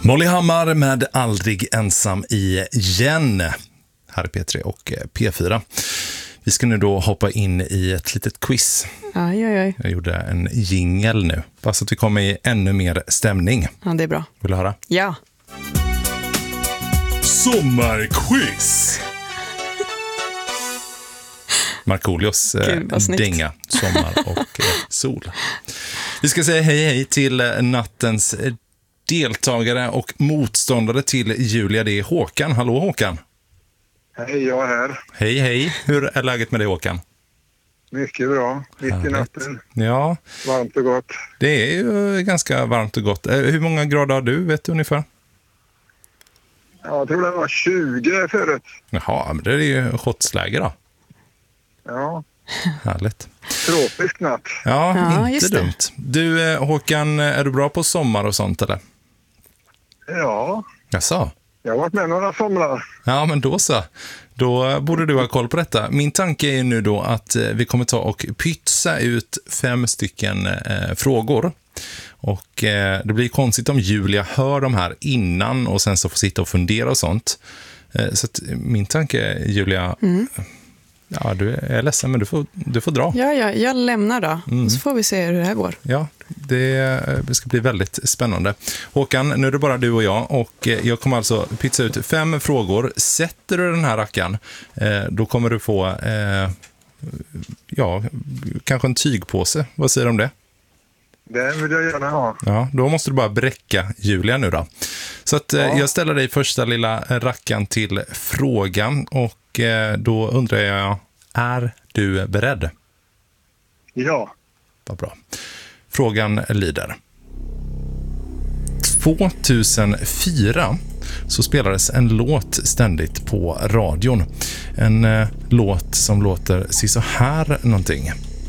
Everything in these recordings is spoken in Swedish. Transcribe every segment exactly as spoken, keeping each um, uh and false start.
Molly Hammar med Aldrig ensam igen. Här är P tre och P fyra. Vi ska nu då hoppa in i ett litet quiz. Aj, aj, aj. Jag gjorde en jingle nu, bara så att vi kommer i ännu mer stämning. Ja, det är bra. Vill du höra? Ja. Sommarquiz! Markoolios eh, dänga, sommar och eh, sol. Vi ska säga hej hej till eh, nattens eh, deltagare och motståndare till Julia. Det är Håkan. Hallå Håkan. Hej, jag är här. Hej hej. Hur är läget med dig Håkan? Mycket bra. Mitt i natten. Ja. Varmt och gott. Det är ju ganska varmt och gott. Hur många grader har du, vet du ungefär? Ja, jag tror det var tjugo förut. Jaha, men det är ju shotsläge då. Ja. Härligt. Tropisk natt. Ja, Ja, inte just det. dumt. Du Håkan, är du bra på sommar och sånt eller? Ja, Jaså? jag har varit med några somrar. Ja, men då så. Då borde du ha koll på detta. Min tanke är nu då att eh, vi kommer ta och pytsa ut fem stycken eh, frågor. Och eh, det blir konstigt om Julia hör de här innan och sen så får sitta och fundera och sånt. Eh, så att min tanke är, Julia, Mm. ja, du är ledsen men du får, du får dra. Ja, ja, jag lämnar då. Mm. Så får vi se hur det här går. Ja, det, det ska bli väldigt spännande. Håkan, nu är det bara du och jag och eh, jag kommer alltså pytsa ut fem frågor. Sätter du den här rackan, eh, då kommer du få eh, ja, kanske en tygpåse. Vad säger du om det? Det vill jag gärna ha. Ja, då måste du bara bräcka Julia nu då. Så att eh, Ja. jag ställer dig första lilla rackan till frågan och eh, då undrar jag, är du beredd? Ja. Vad bra. Frågan lyder. tvåtusenfyra så spelades en låt ständigt på radion. En eh, låt som låter sig så här någonting.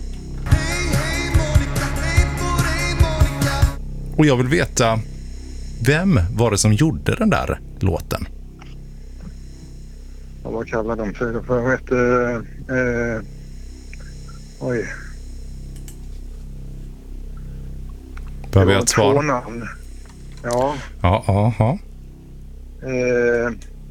Och jag vill veta, vem var det som gjorde den där låten? Och vad kallar de för? För jag vet... Eh, eh, oj. Behöver Det jag var ett svar? två namn. Ja. Ja, ja, ja. Eh,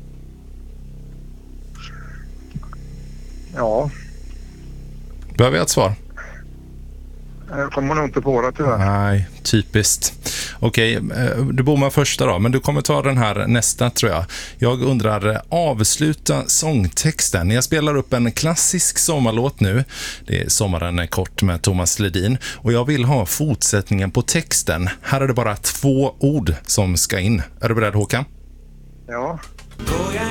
ja. Behöver jag ett svar? Jag kommer nog inte på det tyvärr. Nej, typiskt. Okej, du bommar första då, men du kommer ta den här nästa tror jag. Jag undrar, avsluta sångtexten. Jag spelar upp en klassisk sommarlåt nu. Det är Sommaren är kort med Thomas Ledin. Och jag vill ha fortsättningen på texten. Här är det bara två ord som ska in. Är du beredd Håkan? Ja. Går jag